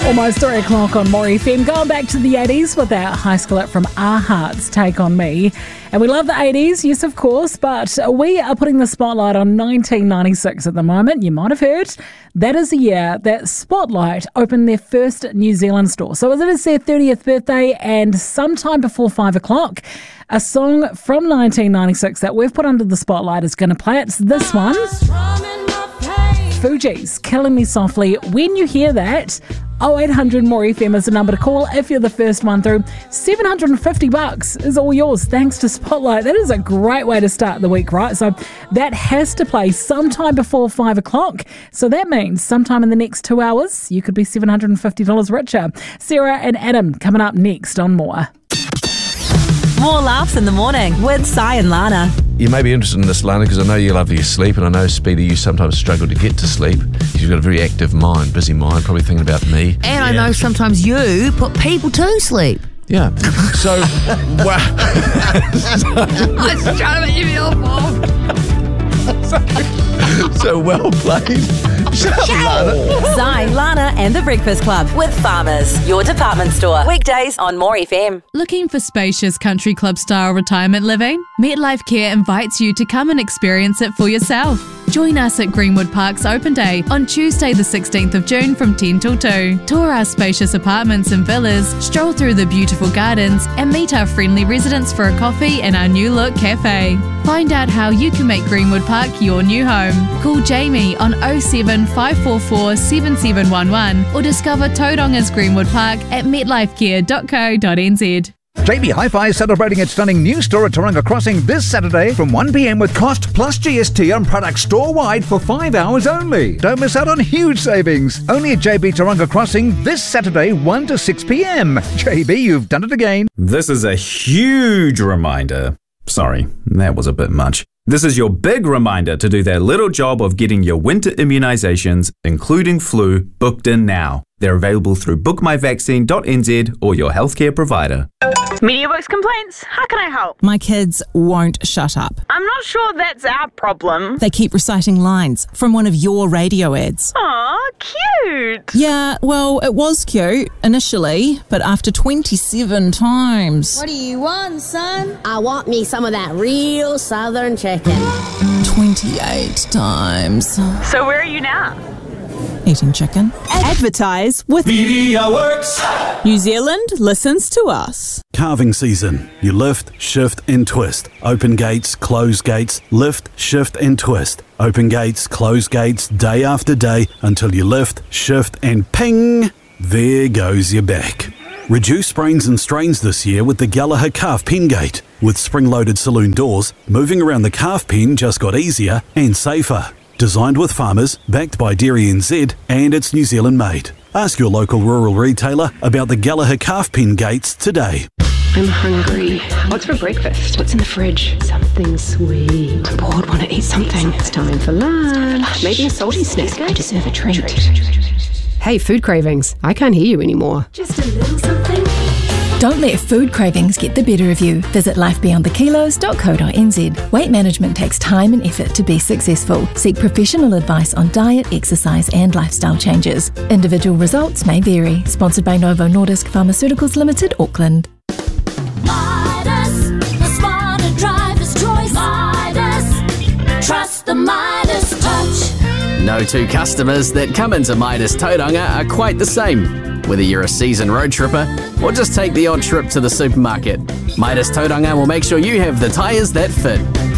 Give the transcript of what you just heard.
Almost 3 o'clock on More FM. Going back to the 80s with our high school up from Our Hearts, Take On Me. And we love the 80s, yes, of course, but we are putting the spotlight on 1996 at the moment. You might have heard that is the year that Spotlight opened their first New Zealand store. So it is their 30th birthday, and sometime before 5 o'clock, a song from 1996 that we've put under the spotlight is going to play. It's this one. Fugees, Killing Me Softly. When you hear that, 0800 More FM is the number to call if you're the first one through. $750 is all yours thanks to Spotlight. That is a great way to start the week, right? So that has to play sometime before 5 o'clock. So that means sometime in the next 2 hours, you could be $750 richer. Sarah and Adam coming up next on More. More laughs in the morning with Si and Lana. You may be interested in this, Lana, because I know you love your sleep, and I know, Speedy, you sometimes struggle to get to sleep. You've got a very active mind, busy mind, probably thinking about me. And I know sometimes you put people to sleep. Yeah. So, wow. I was trying to make you feel So well played. Shut up, Lana. Si, Lana and the Breakfast Club with Farmers, your department store. Weekdays on More FM. Looking for spacious country club style retirement living? MetLife Care invites you to come and experience it for yourself. Join us at Greenwood Park's Open Day on Tuesday the 16th of June from 10 till 2. Tour our spacious apartments and villas, stroll through the beautiful gardens and meet our friendly residents for a coffee in our new look cafe. Find out how you can make Greenwood Park your new home. Call Jamie on 07 544 7711 or discover Tauronga's Greenwood Park at metlifecare.co.nz. JB Hi-Fi is celebrating its stunning new store at Tauranga Crossing this Saturday from 1 p.m. with cost plus GST on products store-wide for 5 hours only. Don't miss out on huge savings. Only at JB Tauranga Crossing this Saturday, 1 to 6 p.m. JB, you've done it again. This is a huge reminder. Sorry, that was a bit much. This is your big reminder to do that little job of getting your winter immunisations, including flu, booked in now. They're available through bookmyvaccine.nz or your healthcare provider. MediaWorks complaints? How can I help? My kids won't shut up. I'm not sure that's our problem. They keep reciting lines from one of your radio ads. Aw, cute. Yeah, well, it was cute initially, but after 27 times. What do you want, son? I want me some of that real southern chicken. 28 times. So where are you now? Eating chicken. Advertise with MediaWorks. New Zealand listens to us. Carving season. You lift, shift and twist. Open gates, close gates, lift, shift and twist. Open gates, close gates, day after day until you lift, shift and ping, there goes your back. Reduce sprains and strains this year with the Gallagher Calf Pen Gate. With spring-loaded saloon doors, moving around the calf pen just got easier and safer. Designed with farmers, backed by Dairy NZ, and it's New Zealand made. Ask your local rural retailer about the Gallagher Calf Pen Gates today. I'm hungry. What's for breakfast? What's in the fridge? Something sweet. I'm bored, want to eat something. It's time for lunch. Maybe a salty snack. I deserve a treat. Hey, food cravings. I can't hear you anymore. Just a little something. Don't let food cravings get the better of you. Visit lifebeyondthekilos.co.nz. Weight management takes time and effort to be successful. Seek professional advice on diet, exercise and lifestyle changes. Individual results may vary. Sponsored by Novo Nordisk Pharmaceuticals Limited, Auckland. Midas, the smarter driver's choice. Midas, trust the Midas touch. No two customers that come into Midas Tauranga are quite the same. Whether you're a seasoned road tripper or just take the odd trip to the supermarket, Midas Tauranga will make sure you have the tyres that fit.